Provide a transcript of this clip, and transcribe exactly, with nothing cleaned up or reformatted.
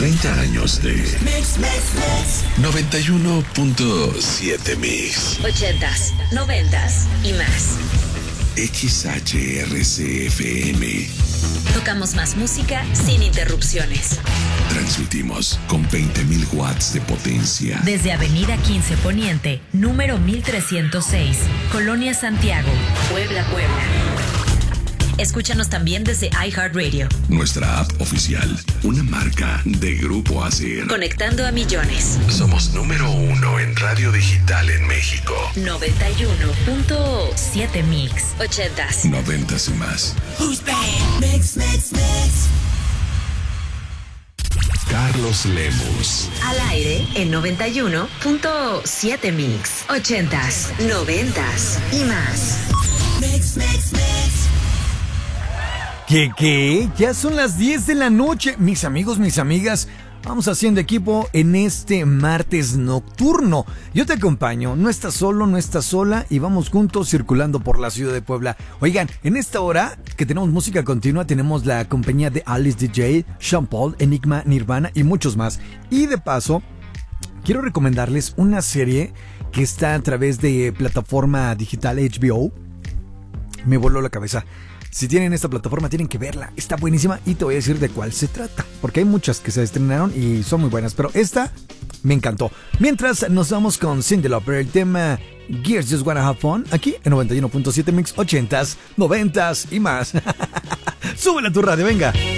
treinta años de Mix, Mix, Mix. noventa y uno punto siete Mix. ochentas, noventas y más. X H R C F M. Tocamos más música sin interrupciones. Transmitimos con veinte mil watts de potencia. Desde Avenida quince Poniente, número mil trescientos seis, Colonia Santiago, Puebla, Puebla. Escúchanos también desde iHeartRadio. Nuestra app oficial, una marca de Grupo Asir. Conectando a millones. Somos número uno en radio digital en México. noventa y uno punto siete Mix. ochentas. Noventas y más. Who's back? Mix, mix, mix. Carlos Lemus. Al aire en noventa y uno punto siete Mix. ochentas, noventas y más. Mix, mix, mix. ¿Qué, qué? Ya son las diez de la noche. Mis amigos, mis amigas, vamos haciendo equipo en este martes nocturno. Yo te acompaño, no estás solo, no estás sola y vamos juntos circulando por la ciudad de Puebla. Oigan, en esta hora que tenemos música continua, tenemos la compañía de Alice D J, Sean Paul, Enigma, Nirvana y muchos más. Y de paso, quiero recomendarles una serie que está a través de plataforma digital H B O. Me voló la cabeza. Si tienen esta plataforma, tienen que verla. Está buenísima y te voy a decir de cuál se trata. Porque hay muchas que se estrenaron y son muy buenas. Pero esta me encantó. Mientras nos vamos con Cyndi Lauper, el tema Gears Just Wanna Have Fun. Aquí en noventa y uno punto siete Mix, ochentas, noventas y más. Súbele a tu radio, venga.